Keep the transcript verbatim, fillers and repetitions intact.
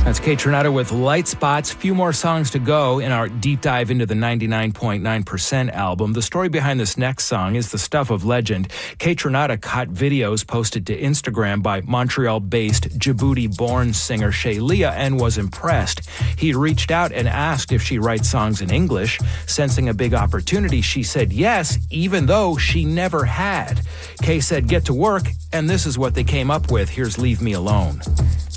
That's Kate Tronada with Light Spots. Few more songs to go in our deep dive into the ninety-nine point nine percent album. The story behind this next song is the stuff of legend. Kate Tronada caught videos posted to Instagram by Montreal-based Djibouti-born singer Shay Leah and was impressed. He reached out and asked if she writes songs in English. Sensing a big opportunity, she said yes, even though she never had. Kay said, "Get to work," and this is what they came up with. Here's Leave Me Alone.